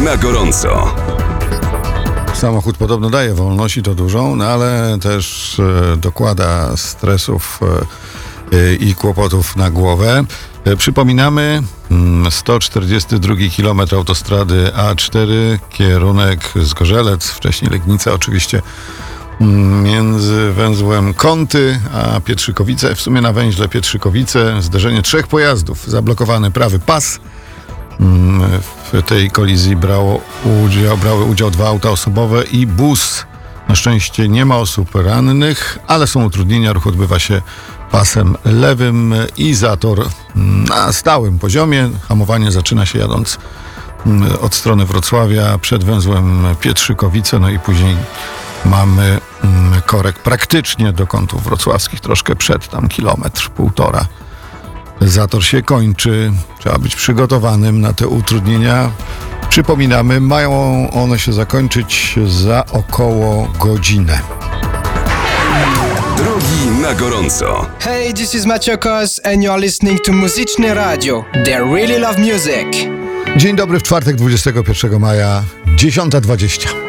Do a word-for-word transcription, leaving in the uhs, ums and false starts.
na gorąco. Samochód podobno daje wolność i to dużą, no ale też e, dokłada stresów e, i kłopotów na głowę. E, przypominamy, mm, sto czterdziesty drugi kilometr autostrady A cztery, kierunek Zgorzelec, wcześniej Legnica oczywiście, mm, między węzłem Kąty a Pietrzykowice, w sumie na węźle Pietrzykowice, zderzenie trzech pojazdów, zablokowany prawy pas. W tej kolizji brało udział, brały udział dwa auta osobowe i bus. Na szczęście nie ma osób rannych, ale są utrudnienia. Ruch odbywa się pasem lewym i zator na stałym poziomie. Hamowanie zaczyna się jadąc od strony Wrocławia przed węzłem Pietrzykowice, no i później mamy korek praktycznie do kątów wrocławskich, troszkę przed, tam kilometr, półtora. Zator się kończy. Trzeba być przygotowanym na te utrudnienia. Przypominamy, mają one się zakończyć za około godzinę. Drogi na gorąco. Hey, this is Maciokos and you're listening to Muzyczne Radio. They really love music. Dzień dobry, w czwartek dwudziestego pierwszego maja, dziesiąta dwadzieścia.